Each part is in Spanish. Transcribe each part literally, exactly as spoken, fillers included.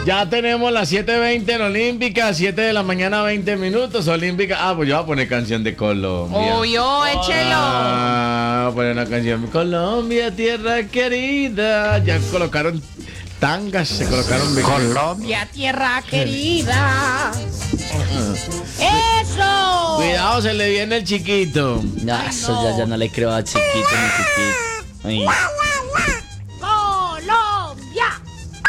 Ya tenemos las siete veinte en Olímpica, siete de la mañana, veinte minutos. Olímpica. Ah, pues yo voy a poner canción de Colombia. Obvio, échelo. Ah, voy a poner una canción. Colombia, tierra querida. Ya colocaron tangas, se colocaron. Colombia, tierra querida. ¡Eso! Cuidado, se le viene el chiquito. No, Ay, eso no. ya, ya no le creo a chiquito ni chiquito. Ay. Colombia.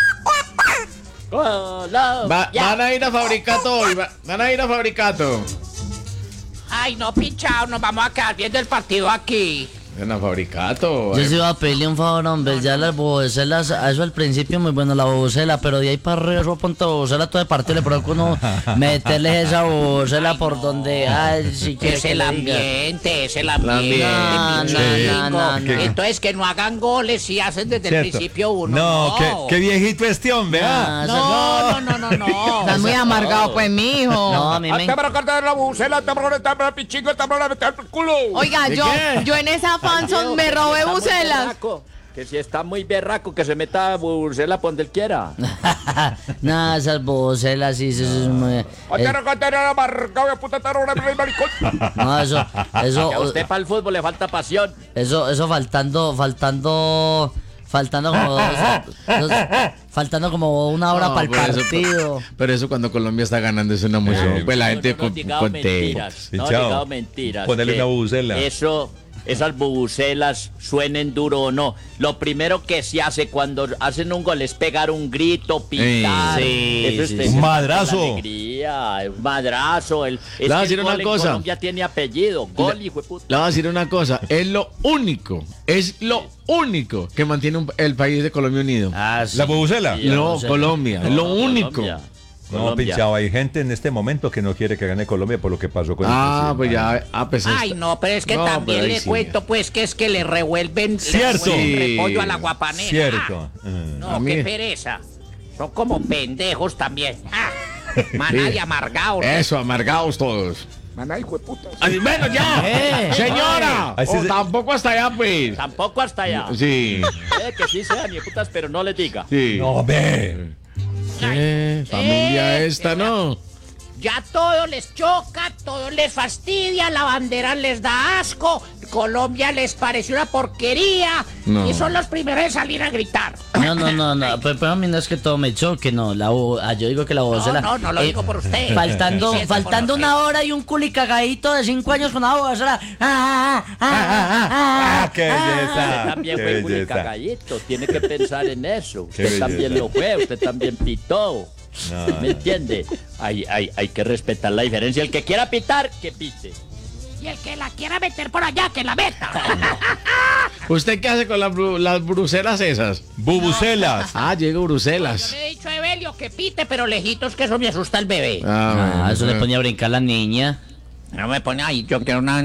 Va- van a ir a Fabricato hoy. va- Van a ir a Fabricato. Ay, no, pinchado, nos vamos a quedar viendo el partido aquí. En a Fabricato. Yo eh. sí iba a pedirle un favor, hombre, ya las bobocelas, a eso al principio muy bueno la bobocela, pero de ahí para arriba eso ponte bobocela todo el partido, le provoca uno meterle esa bobocela por donde, ay, si quiere Es que el le diga. ambiente, es el ambiente. No, mi no, chingo. no, no, no. Entonces que no hagan goles si hacen desde el Cierto. principio uno. No, No, qué, qué viejito este hombre, ¿ah? No, No, no, no, no, no. Estás muy amargado, pues, mijo. No, a mí me... la bucela, te la pichingo, te la meter el culo. Oiga, ¿De yo, qué? yo en esa fanzone me robé bucelas. Que si está muy berraco, que se meta bucela por donde él quiera. No, esas bobocelas sí, eso es muy... eh, no, eso, Que a eso, usted para el fútbol le falta pasión. eso, eso faltando, faltando... Faltando como dos, dos- faltando como una hora No, para el pero eso- partido. Pero eso cuando Colombia está ganando es una emoción. Eh, pues la No, gente no, no, con, digado contenta. mentiras. No, Pinchao, digado mentiras. ponele que una bubucela. Eso, esas bubucelas, suenen duro o no. Lo primero que se hace cuando hacen un gol es pegar un grito, pitar. Sí, eso sí, es sí. Un eso es madrazo. la alegría, un madrazo. El, Le es voy a que decir el una gol en cosa. Colombia tiene apellido. Gol, hijo de puta. Le voy a decir una cosa. Es lo único. Es lo único que mantiene un- el país de Colombia unido. Ah, sí. ¿La bubucela? Sí, no, sé. Colombia. Es lo No, único. Colombia. No, Colombia. pinchado, hay gente en este momento que no quiere que gane Colombia por lo que pasó con Ah, el pues presidente. ya. Ah, pues Ay, esto- no, pero es que No, también pero ahí le sí. cuento, pues, que es que le revuelven, le Cierto. revuelven Sí. repollo a la guapanera. Cierto. Ah, Mm. no, A mí- qué pereza. Son como pendejos también. Ah, maná y Sí. amargados. Eso, amargados todos. Maná, hijo de puta. Ay, bueno, ya. Eh. Señora. Ay, sí, O sí. tampoco hasta allá, pues. Tampoco hasta allá. Sí. Eh, que sí sean, hijo de putas, pero no les diga. Sí. No, ve. ¿Qué? Familia Eh, esta, ¿no? Ya todo les choca, todo les fastidia, la bandera les da asco, Colombia les parece una porquería No. y son los primeros en salir a gritar. No, no, no, no, pero, pero a mí no es que todo me choque, no, la bo- ah, yo digo que la No, bobocela... no, no lo eh, digo por usted. Faltando, Siento por faltando usted. una hora y un culicagadito de cinco años con la bobocela. Ah, ah, ah, ah, ah, Ah, qué ah, belleza. Usted también Qué fue belleza. culicagallito, tiene que pensar en eso. Qué Usted también belleza. lo fue, usted también pitó. No, ¿Me entiende? Hay, hay, hay que respetar la diferencia. El que quiera pitar, que pite. Y el que la quiera meter por allá, que la meta. ¿Usted qué hace con las, bru- las bruselas esas? Bubucelas. Ah, llegó Yo Bruselas. le he dicho a Evelio que pite, pero lejitos que eso me asusta el bebé. Ah, bueno, eso le bueno. ponía a brincar la niña. No me pone, ay, yo quiero una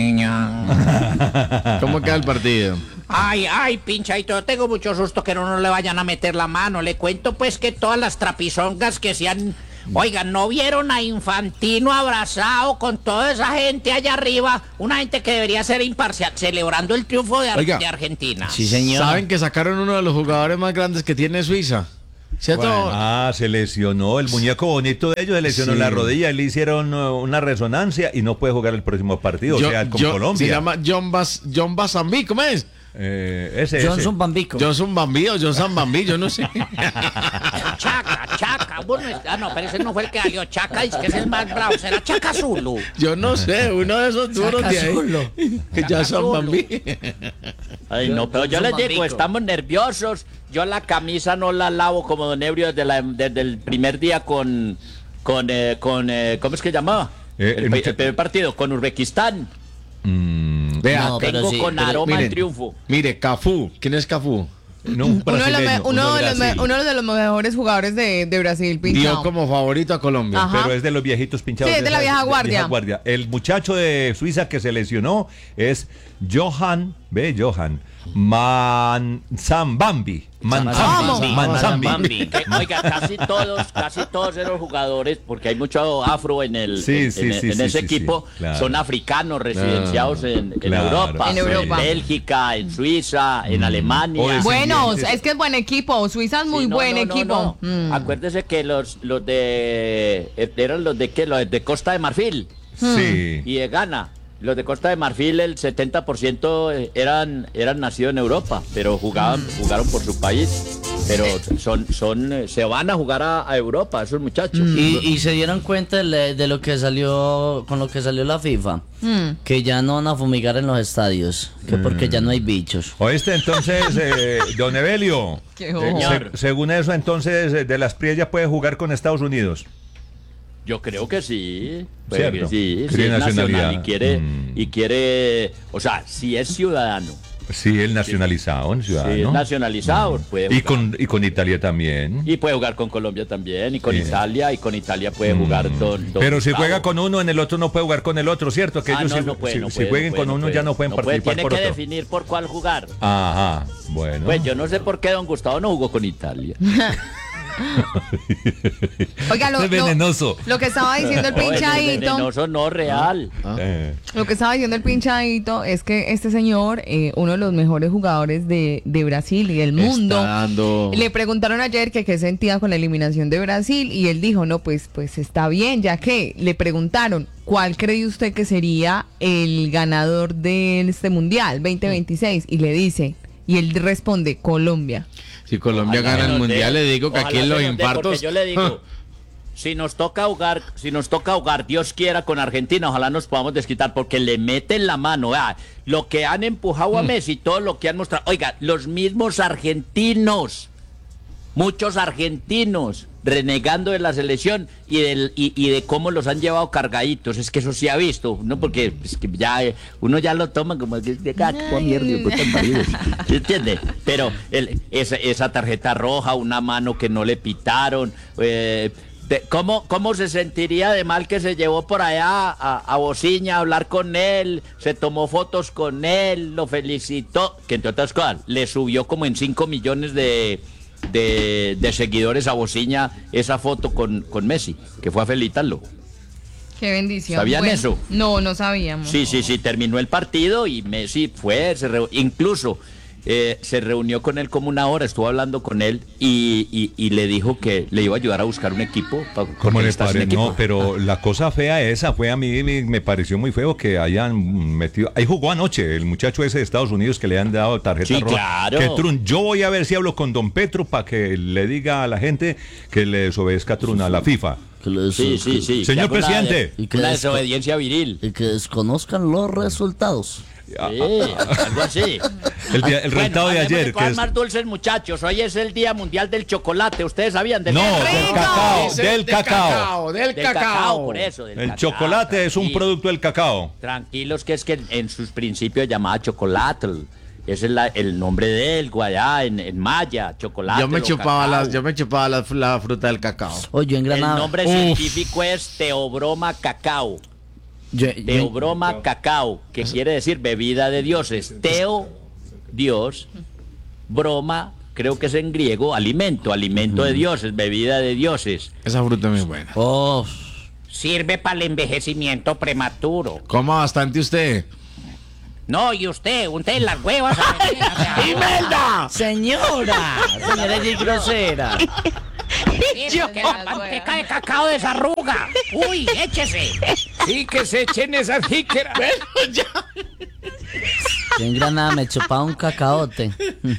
niña. ¿Cómo queda el partido? Ay, ay, pinchadito, yo tengo mucho susto que no nos le vayan a meter la mano. Le cuento pues que todas las trapizongas que se han... Oigan, ¿no vieron a Infantino abrazado con toda esa gente allá arriba? Una gente que debería ser imparcial, celebrando el triunfo de, Ar- Oiga. de Argentina. Sí, señor. ¿Saben que sacaron uno de los jugadores más grandes que tiene Suiza? ¿Cierto? Ah, se lesionó. El muñeco bonito de ellos se lesionó Sí. la rodilla. Le hicieron uh, una resonancia y no puede jugar el próximo partido. Yo- o sea, con yo- Colombia. Se llama John, Bas, John Basambí, ¿cómo es? Eh, ese, Johnson Bambico. Johnson Bambí o Johnson Bambí, yo no sé. Chaca, Chaca. Bueno, ah, no, pero ese no fue el que salió. Chaca, es que es el más bravo. Será Chaca Zulu. Yo no sé, uno de esos duros de ahí. Que Johnson Bambí. Ay, no, pero yo Son les digo, bambico. estamos nerviosos. Yo la camisa no la lavo como Don Ebrio desde, la- desde el primer día con... con, eh, con eh, ¿cómo es que llamaba? Eh, el, el pe- mucha- el primer partido, con Uzbekistán. Mm, Vea, No, pero Tengo sí, con pero aroma miren, al triunfo. Mire, Cafú. ¿Quién es Cafú? no, un Uno de los, me- brasileño, uno de los me- Brasil. uno de los mejores jugadores de, de Brasil, Dio pinchado. como favorito a Colombia. Ajá. Pero es de los viejitos pinchados. Sí, es de la esa- vieja guardia. El muchacho de Suiza que se lesionó es Johan, ve, Johan Manzambambi. Manzambi. ¿Cómo? Manzambi. Bambi, que, oiga, casi todos, casi todos esos jugadores, porque hay mucho afro en el Sí, en, sí, en- sí, en sí, ese sí, equipo, sí, claro. son africanos residenciados en, en Claro. Europa, En Europa. Bélgica, en Suiza, en Alemania. Oye, sí. Bueno, sí, sí. es que es buen equipo. Suiza es muy Sí, no, buen no, no, equipo. no. Mm. Acuérdese que los, los de eh, eran los de qué, los de Costa de Marfil Sí. y de Ghana. Los de Costa de Marfil, el setenta por ciento eran, eran nacidos en Europa, pero jugaban, jugaron por su país. Pero son, son, eh, se van a jugar a, a Europa, esos muchachos. Y, y se dieron cuenta de, le- de lo que salió, con lo que salió la FIFA, Mm. que ya no van a fumigar en los estadios, que porque ya no hay bichos. Oíste, entonces, eh, don Evelio. Qué eh, ojo. Señor. se- según eso, entonces, eh, de las Prias ya puede jugar con Estados Unidos. Yo creo que sí. Puede Cierto. que sí, Quiere sí es nacionalidad. nacional y quiere, Mm. y quiere, o sea, si es ciudadano, Sí, el nacionalizado, en si es ciudadano. nacionalizado, puede Y jugar. con, y con Italia también. Y puede jugar con Colombia también, y con Sí. Italia, y con Italia puede jugar don, don Pero si Gustavo. juega con uno, en el otro no puede jugar con el otro, ¿cierto? Que Ah, ellos no, si, no puede, si- no si puede, jueguen no con puede, uno no ya no pueden puede, participar tiene por que otro. definir por cuál jugar. Ajá, bueno. Pues yo no sé por qué don Gustavo no jugó con Italia. Oiga, lo, Es lo- venenoso. lo que estaba diciendo el Oye, pinchadito. venenoso no real. Eh, Lo que estaba diciendo el pinchadito es que este señor, eh, uno de los mejores jugadores de, de Brasil y del mundo, Está dando... le preguntaron ayer que qué sentía con la eliminación de Brasil y él dijo, no, pues, pues está bien, ya que le preguntaron, ¿cuál cree usted que sería el ganador de este Mundial veinte veintiséis? Y le dice, y él responde, Colombia. Si Colombia Ojalá gana se el nos mundial, dé, le digo que ojalá aquí en se los nos dé, infartos... porque yo le digo, si nos toca jugar, si nos toca jugar, Dios quiera, con Argentina, ojalá nos podamos desquitar, porque le meten la mano. Vea, lo que han empujado a Messi, todo lo que han mostrado. Oiga, los mismos argentinos, muchos argentinos, renegando de la selección y, del, y, y de cómo los han llevado cargaditos. Es que eso sí ha visto, ¿no? Porque es que ya eh, uno ya lo toma como que de gato, mierda, pues, tan maridos. ¿Sí entiende? Pero el, esa, esa tarjeta roja, una mano que no le pitaron, eh, de- ¿Cómo, ¿Cómo se sentiría de mal que se llevó por allá a, a Bociña a hablar con él? Se tomó fotos con él, lo felicitó, que entre otras cosas le subió como en cinco millones de, de, de seguidores a Bociña esa foto con, con Messi, que fue a felicitarlo. Qué bendición. ¿Sabían Bueno, eso? No, no sabíamos. Sí, sí, sí, terminó el partido y Messi fue, se reu- incluso eh, se reunió con él como una hora, estuvo hablando con él y, y- y le dijo que le iba a ayudar a buscar un equipo. pa- ¿Cómo porque le está sin parece? equipo. No, pero la cosa fea esa fue a mí, me, me pareció muy feo que hayan metido. Ahí jugó anoche el muchacho ese de Estados Unidos que le han dado tarjeta Sí, roja. claro. Que Trun, yo voy a ver si hablo con don Petro para que le diga a la gente que le desobedezca a Trun, a la FIFA. Que les- Sí, sí, que- sí. Señor que haga una- presidente. Y que Una desco- desobediencia viril. Y que desconozcan los resultados. Sí, algo así. El, día- el Bueno, resultado de hablemos ayer. que cosas es- más dulces, muchachos. Hoy es el Día Mundial del Chocolate. ¿Ustedes sabían de No, eso? del rico! cacao, Ese del cacao. Del Del cacao. cacao, por eso. del El cacao, chocolate es un tranquilo. producto del cacao. Tranquilos, que es que en, en sus principios llamaba chocolate. Ese es la- el nombre de él, allá en, en maya, chocolate. Yo me o chupaba cacao. las, yo me chupaba la, la fruta del cacao. Oye, yo en El Granada. nombre Uf. científico es Teobroma cacao. yo- yo- Teobroma cacao, que quiere decir bebida de dioses. Teo, Dios. Broma, creo que es en griego, alimento, alimento de dioses, bebida de dioses. Esa fruta es muy buena. Oh, Sirve para el envejecimiento prematuro. Coma bastante usted. No, y usted, usted en las huevas. ¡Imelda! señora, señora es grosera. Yo. Que la manteca de cacao desarruga. Uy, échese. Sí, que se echen esa jíquera. Yo en Granada me chupaba un cacaote.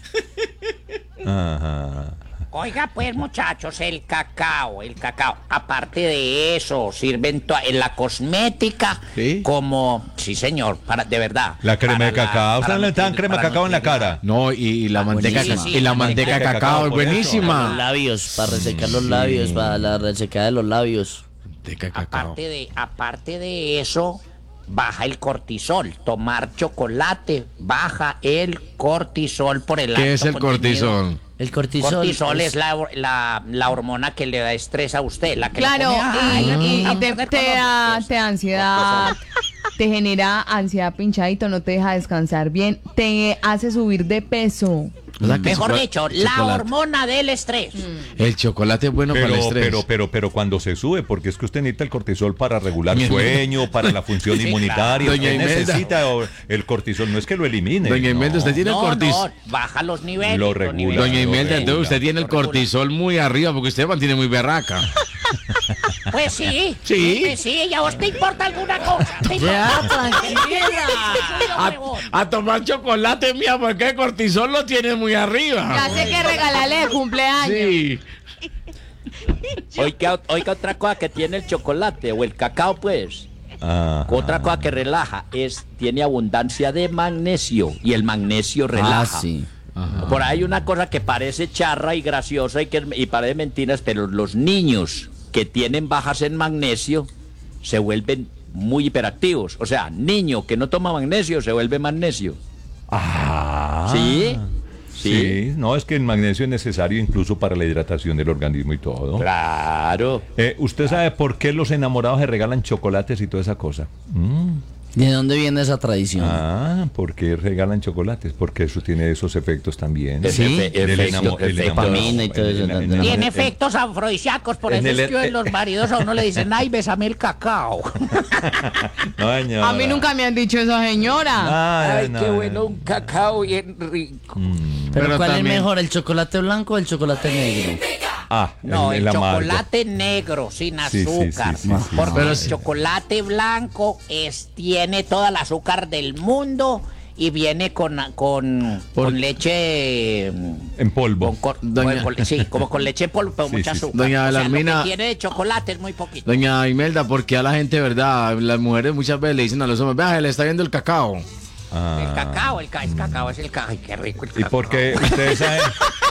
Ajá. Oiga, pues, muchachos, el cacao, el cacao. Aparte de eso, sirven to- en la cosmética ¿Sí? como, sí, señor, para de verdad. La crema para de cacao. para ¿Ustedes le dan nutrir- crema de para cacao en la nutrir cara? No, y, y la manteca, buenísima. y la manteca de cacao es por eso. Los buenísima. labios, para resecar los labios, para la resecada de los labios. Manteca de cacao. Aparte de, aparte de eso, baja el cortisol. Tomar chocolate baja el cortisol por el ¿Qué es alto el contenido. cortisol? El cortisol. Cortisol es la, la, la hormona que le da estrés a usted, la que le Claro, pone, "Ay, y, y- y a te, perder te color". da, Es te da ansiedad, te genera ansiedad, pinchadito, no te deja descansar bien, te hace subir de peso. O sea, que Mejor chocolate- dicho, la chocolate. hormona del estrés. El chocolate es bueno para el Pero, estrés. pero, pero, pero cuando se sube, porque es que usted necesita el cortisol para regular sueño, para la función Sí, inmunitaria. claro. Doña Usted Imelda. necesita el cortisol, no es que lo elimine. Doña no. Imelda, usted tiene el No, cortisol. no, baja los niveles. Lo los regula. niveles. Doña Lo Imelda, entonces regula. usted tiene el cortisol muy arriba porque usted mantiene muy berraca. Pues sí. Sí. Pues sí, ¿y a vos te importa alguna cosa? ¿Te Ya, importa? tranquila. A, a tomar chocolate, mía, porque el cortisol lo tiene muy arriba. Ya sé que regalarle de cumpleaños. Sí. Oiga, oiga, otra cosa que tiene el chocolate o el cacao, pues. Ah. Otra cosa que relaja es, tiene abundancia de magnesio y el magnesio relaja. Ah, sí. Por ahí hay una cosa que parece charra y graciosa y, que, y parece mentiras, pero los niños que tienen bajas en magnesio se vuelven muy hiperactivos. O sea, niño que no toma magnesio se vuelve magnesio. Ah. ¿Sí? Sí. Sí. No, es que el magnesio es necesario incluso para la hidratación del organismo y todo. Claro. Eh, ¿Usted sabe por qué los enamorados se regalan chocolates y toda esa cosa? Mm. ¿De dónde viene esa tradición? Ah, ¿por qué regalan chocolates? Porque eso tiene esos efectos también. Es Sí. efe- El efecto- enamo- el efecto- enamorado. dopamina y todo eso, El- el- ¿no? el- Tiene el- efectos afrodisíacos, por en eso el- es que eh, los maridos a uno le dicen, ay, bésame el cacao. No, señora. A mí nunca me han dicho eso, señora. Ay, Ay, qué bueno, un cacao bien rico. ¿Pero, Pero cuál también- es mejor, el chocolate blanco o el chocolate negro? Ah, No, el, amargo. chocolate negro, sin Sí, sí, sí, azúcar. sí, sí, sí. Porque Pero el sí. chocolate blanco es, tiene toda el azúcar del mundo y viene con, con, Por- con leche... mm, En polvo. Con, cor- Doña- con- sí, como con leche en polvo, pero Sí, mucha sí, sí. azúcar. Doña O sea, lo Belarmina- que tiene de chocolate es muy poquito. Doña Imelda, porque a la gente, ¿verdad? Las mujeres muchas veces le dicen a los hombres, vea, le está viendo el cacao. Ah. El cacao, el, ca- el cacao es el cacao. Ay, qué rico el ¿Y cacao. por qué ustedes saben?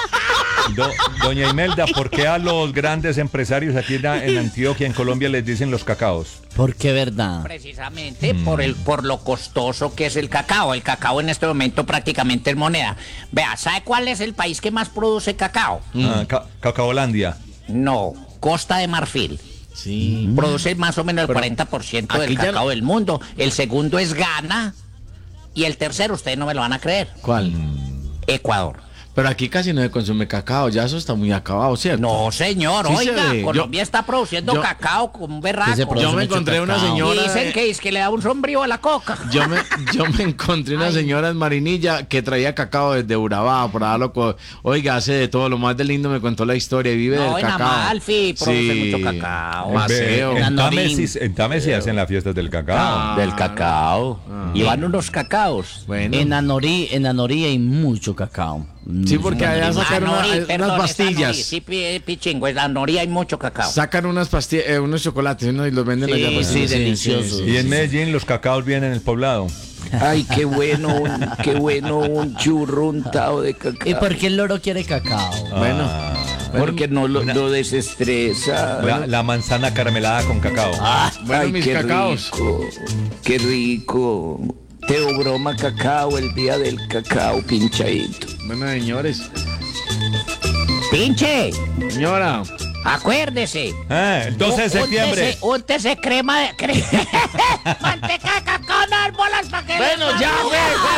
Do- doña Imelda, ¿por qué a los grandes empresarios aquí en, en Antioquia, en Colombia, les dicen los cacaos? ¿Por qué verdad? Precisamente Mm. por el por lo costoso que es el cacao. El cacao en este momento prácticamente es moneda. Vea, ¿sabe cuál es el país que más produce cacao? Ah, ca- Cacaolandia. No, Costa de Marfil. Sí. Produce más o menos el Pero cuarenta por ciento del aquí ya- cacao del mundo. El segundo es Ghana. Y el tercero, ustedes no me lo van a creer, ¿Cuál? Ecuador. Pero aquí casi no se consume cacao, ya eso está muy acabado, ¿cierto? No, señor, Sí se oiga, ve. Colombia Yo- está produciendo yo- cacao con un Que se berraco. produce Yo me mucho encontré una cacao. señora- Y dicen eh, que es que le da un sombrío a la coca. Yo me, yo me encontré una Ay. señora en Marinilla que traía cacao desde Urabá, por allá loco. Oiga, hace de todo, lo más de lindo me contó la historia y vive No, del en cacao. Amalfi produce mucho cacao. Maceo. Ve, en Nanorín. Támesis, en Támesis hacen las fiestas del cacao. Ah. Del cacao. Y van unos cacaos. Bueno. En Anorí, en Anorí hay mucho cacao. Sí, porque allá sacaron Ah, una- Nori, unas perdón, es pastillas. Nori, sí, pi- pichingo, es la Nori, hay mucho cacao. Sacan unas pastillas, eh, unos chocolates, ¿no? Y los venden Sí, allá. pues, sí, deliciosos. Y en Medellín los cacaos vienen en el poblado. Ay, qué bueno, un- qué bueno un churro untado de ¿Y cacao. por qué el loro quiere cacao? Bueno. Ah, Porque no lo, lo desestresa. la, la manzana caramelada con cacao. Ah, bueno, Ay, mis qué cacaos. rico, qué rico. Teo broma cacao, el día del cacao pinchadito. Bueno, señores. Pinche, Señora. acuérdese. Ah, el doce de septiembre. Úntese, úntese crema de... cre- manteca de cacao, no bolas para que... Bueno, les ya, salga. güey, güey.